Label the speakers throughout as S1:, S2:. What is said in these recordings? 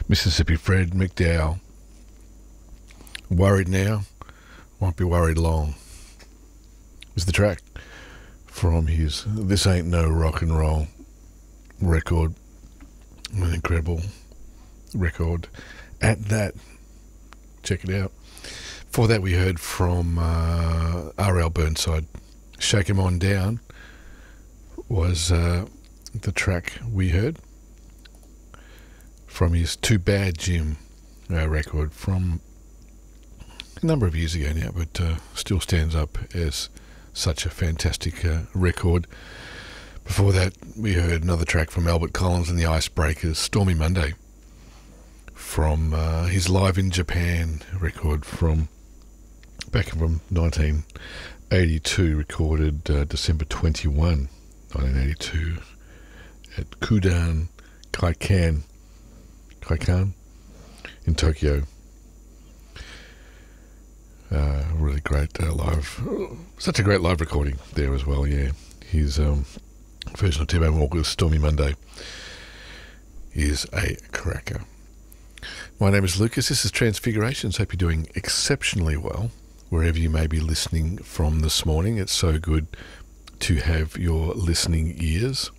S1: Mississippi Fred McDowell. Worried now, won't be worried long, is the track from his This Ain't No Rock and Roll record. An incredible record at that. Check it out. Before that, we heard from R.L. Burnside. Shake 'Em On Down was the track we heard from his Too Bad Jim record from a number of years ago now, but still stands up as such a fantastic record. Before that, we heard another track from Albert Collins and the Icebreakers, Stormy Monday, from his Live in Japan record from back from 1982, recorded December 21, 1982, at Kudan Kaikan in Tokyo. Really great live, such a great live recording there as well. Yeah, his version of T-Bone Walker's Stormy Monday is a cracker. My name is Lucas. This is Transfigurations. Hope you're doing exceptionally well wherever you may be listening from this morning. It's so good to have your listening ears.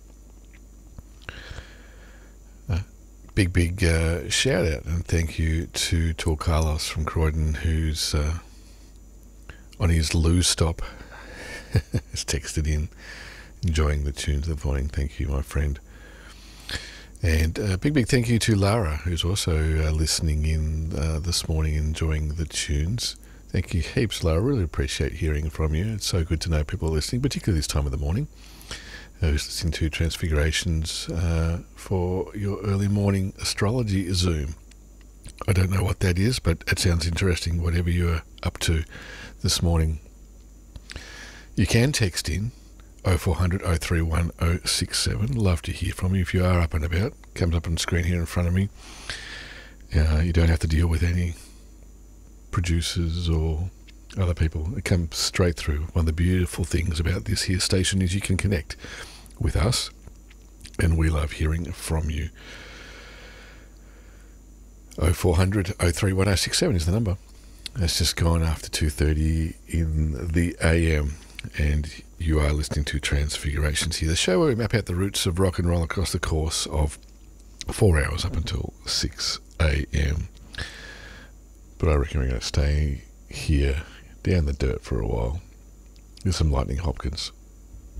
S1: Big shout out and thank you to Tor Carlos from Croydon, who's on his loo stop has texted in, enjoying the tunes of the morning. Thank you, my friend. And a big thank you to Lara, who's also listening in this morning, enjoying the tunes. Thank you heaps, Lara. Really appreciate hearing from you. It's so good to know people are listening, particularly this time of the morning. Who's listening to Transfigurations for your early morning astrology Zoom. I don't know what that is, but it sounds interesting, whatever you're up to this morning. You can text in 0400 031 067. Love to hear from you if you are up and about. Comes up on the screen here in front of me. You don't have to deal with any producers or other people. It comes straight through. One of the beautiful things about this here station is you can connect with us, and we love hearing from you. 0400 031 067 is the number. It's just gone after 2:30 in the AM, and you are listening to Transfigurations here, the show where we map out the roots of rock and roll across the course of 4 hours up until 6 AM. But I reckon we're going to stay here down the dirt for a while with some Lightning Hopkins.